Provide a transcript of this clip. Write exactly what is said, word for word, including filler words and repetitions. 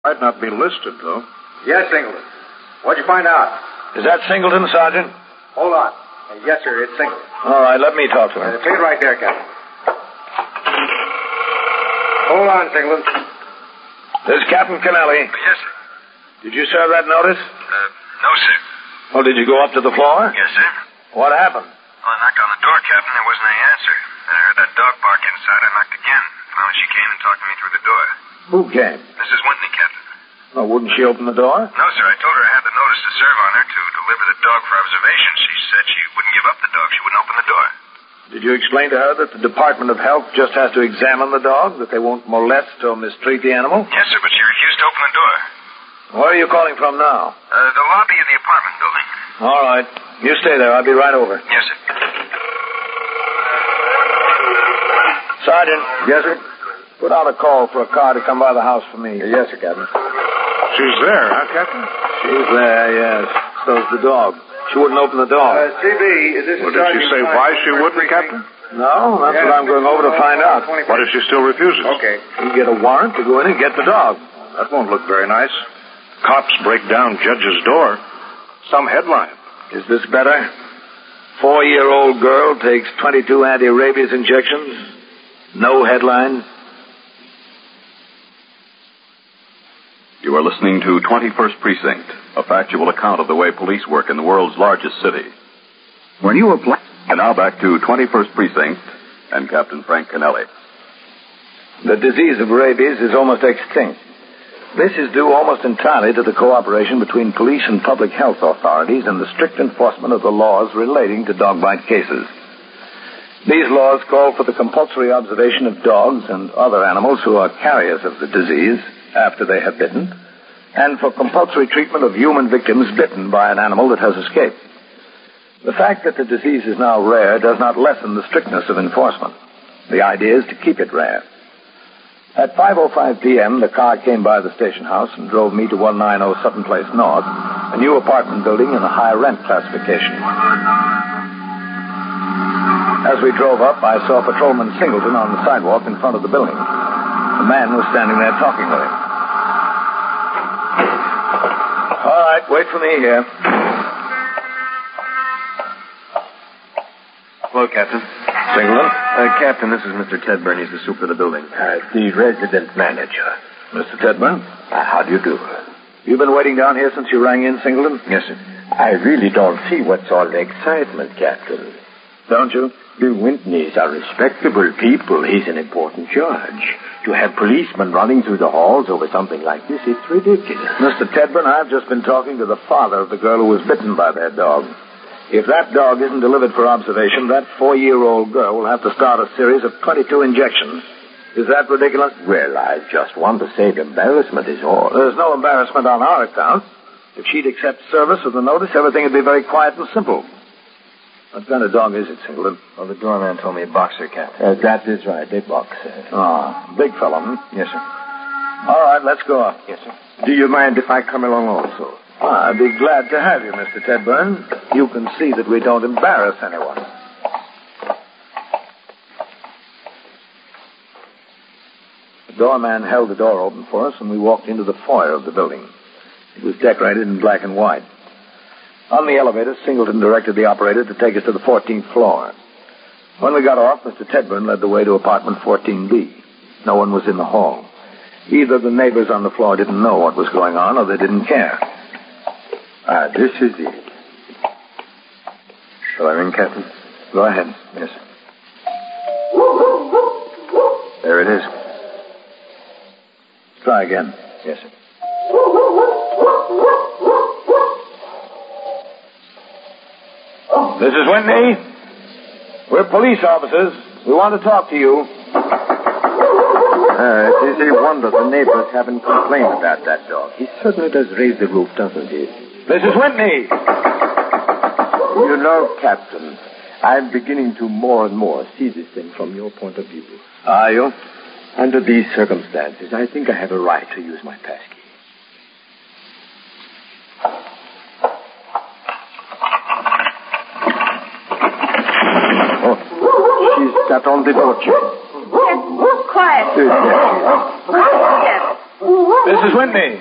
Might not be listed, though. Yes, Singleton. What'd you find out? Is that Singleton, Sergeant? Hold on. Uh, yes, sir, it's Singleton. All right, let me talk to him. Uh, take it right there, Captain. Hold on, Singleton. This is Captain Kennelly. Yes, sir. Did you serve that notice? Uh, no, sir. Well, did you go up to the floor? Yes, sir. What happened? Well, I knocked on the door, Captain. There wasn't any answer. Then I heard that dog bark inside. I knocked again. Finally, she came and talked to me through the door. Who came? Missus Whitney, Captain. Oh, wouldn't she open the door? No, sir. I told her I had the notice to serve on her to deliver the dog for observation. She said she wouldn't give up the dog. She wouldn't open the door. Did you explain to her that the Department of Health just has to examine the dog, that they won't molest or mistreat the animal? Yes, sir, but she refused to open the door. Where are you calling from now? Uh, the lobby of the apartment building. All right. You stay there. I'll be right over. Yes, sir. Sergeant. Yes, sir? Put out a call for a car to come by the house for me. Uh, yes, sir, Captain. She's there, huh, Captain? She's there, yes. So's the dog. She wouldn't open the door. Uh, C B, is this Well, did she say why she wouldn't, Captain? No, that's Yes. what I'm going over to find out. What if she still refuses? Okay. You get a warrant to go in and get the dog. That won't look very nice. Cops break down judge's door. Some headline. Is this better? Four-year-old girl takes twenty-two anti-rabies injections. No headline. You are listening to twenty-first Precinct, a factual account of the way police work in the world's largest city. When you apply... And now back to twenty-first Precinct and Captain Frank Kennelly. The disease of rabies is almost extinct. This is due almost entirely to the cooperation between police and public health authorities and the strict enforcement of the laws relating to dog bite cases. These laws call for the compulsory observation of dogs and other animals who are carriers of the disease after they have bitten, and for compulsory treatment of human victims bitten by an animal that has escaped. The fact that the disease is now rare does not lessen the strictness of enforcement. The idea is to keep it rare. At five oh five p.m., the car came by the station house and drove me to one ninety Sutton Place North, a new apartment building in a high-rent classification. As we drove up, I saw Patrolman Singleton on the sidewalk in front of the building. A man was standing there talking with him. All right, wait for me here. Hello, Captain. Singleton? Uh, Captain, this is Mister Tedburn. He's the super of the building. Uh, the resident manager. Mister Tedburn? Uh, how do you do? You've been waiting down here since you rang in, Singleton? Yes, sir. I really don't see what's all the excitement, Captain. Don't you? The Whitneys are respectable people. He's an important judge. To have policemen running through the halls over something like this, it's ridiculous. Mister Tedburn, I've just been talking to the father of the girl who was bitten by that dog. If that dog isn't delivered for observation, that four-year-old girl will have to start a series of twenty-two injections. Is that ridiculous? Well, I just want to save embarrassment is all. There's no embarrassment on our account. If she'd accept service with the notice, everything would be very quiet and simple. What kind of dog is it, Singleton? Well, the doorman told me a boxer, Captain. Uh, that is right, a boxer. Ah, big fellow, hmm? Yes, sir. All right, let's go up. Yes, sir. Do you mind if I come along also? Ah, I'd be glad to have you, Mister Tedburn. You can see that we don't embarrass anyone. The doorman held the door open for us, and we walked into the foyer of the building. It was decorated in black and white. On the elevator, Singleton directed the operator to take us to the fourteenth floor. When we got off, Mister Tedburn led the way to apartment fourteen B. No one was in the hall. Either the neighbors on the floor didn't know what was going on, or they didn't care. Ah, this is it. Shall I ring, Captain? Go ahead. Yes, sir. There it is. Try again. Yes, sir. This is Whitney. We're police officers. We want to talk to you. Uh, it is a wonder the neighbors haven't complained about that dog. He certainly does raise the roof, doesn't he? This is Whitney. You know, Captain, I'm beginning to more and more see this thing from your point of view. Are you? Under these circumstances, I think I have a right to use my passkey. Oh, she's got on the door chain. Yes, quiet. Yes, yes. Yes. Missus Whitney.